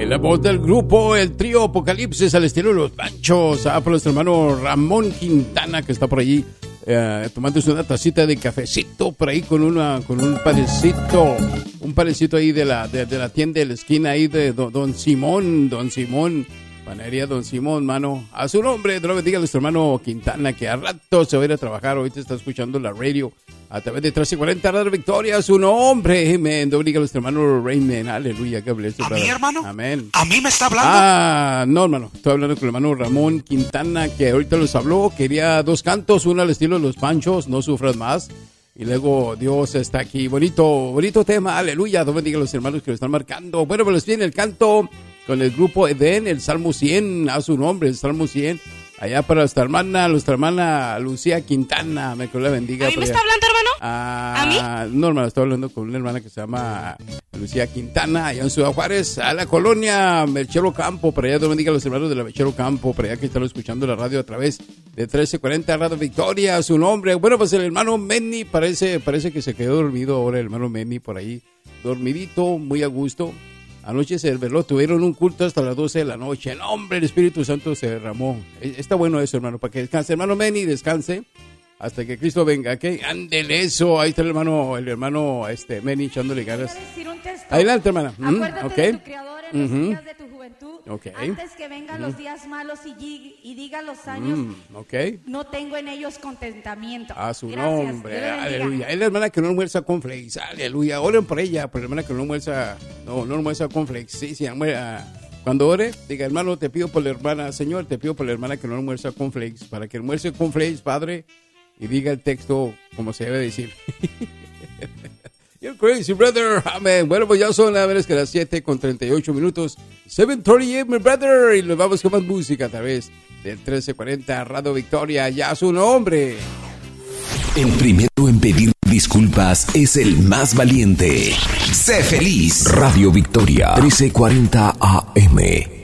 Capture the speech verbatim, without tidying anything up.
Eh, la voz del grupo, el trío Apocalipsis al estilo de los Panchos. Ah, por nuestro hermano Ramón Quintana, que está por allí eh, tomándose una tacita de cafecito por ahí con una con un panecito. Un panecito ahí de la, de, de la tienda de la esquina ahí de Don, don Simón, Don Simón. Panadería Don Simón, mano. A su nombre, Dios lo bendiga a nuestro hermano Quintana, que a rato se va a ir a trabajar. Ahorita está escuchando la radio a través de trece cuarenta Radio Victoria. A su nombre, amén. Dios bendiga a nuestro hermano Raymond. Aleluya, que bless. ¿A mí, hermano? Amén. ¿A mí me está hablando? Ah, no, hermano. Estoy hablando con el hermano Ramón Quintana, que ahorita los habló. Quería dos cantos, uno al estilo de los Panchos, No Sufras Más. Y luego Dios está aquí. Bonito, bonito tema. Aleluya. Dios bendiga a los hermanos que lo están marcando. Bueno, pues viene el canto con el grupo Edén, el Salmo cien, a su nombre, el Salmo cien. Allá para nuestra hermana, nuestra hermana Lucía Quintana, me que la bendiga. ¿A mí me está hablando, hermano? Ah, ¿A mí? No, hermano, estoy hablando con una hermana que se llama Lucía Quintana, allá en Ciudad Juárez, a la colonia Mechero Campo, para allá, Dios bendiga a los hermanos de la Mechero Campo, para allá que están escuchando la radio a través de trece cuarenta Radio Victoria, a su nombre. Bueno, pues el hermano Menny parece, parece que se quedó dormido ahora, el hermano Menny por ahí, dormidito, muy a gusto. Anoche se desveló, tuvieron un culto hasta las doce de la noche. El hombre, el Espíritu Santo se derramó. Está bueno eso, hermano, para que descanse. Hermano Menny, descanse hasta que Cristo venga. ¿Ok? Ándele eso. Ahí está el hermano, el hermano este, Menny echándole ganas. Adelante, hermana. Acuérdate okay. de tu Creador en los uh-huh. días de tu juventud. Okay. Antes que vengan uh-huh. los días malos y, y digan los años, mm, okay. no tengo en ellos contentamiento. A su Gracias. nombre, aleluya. Es la hermana que no almuerza con flakes, aleluya. Oren por ella, por la hermana que no almuerza, no, no almuerza con flakes. Sí, sí, cuando ore, diga, hermano, te pido por la hermana, Señor, te pido por la hermana que no almuerza con flakes, para que almuerce con flakes, Padre, y diga el texto como se debe decir. You're crazy, brother. Amén. Bueno, pues ya son, a ver, es que las siete con treinta y ocho minutos. siete treinta y ocho, my brother. Y nos vamos con más música a través del trece cuarenta Radio Victoria. Ya su nombre. El primero en pedir disculpas es el más valiente. Sé feliz. Radio Victoria, trece cuarenta A M.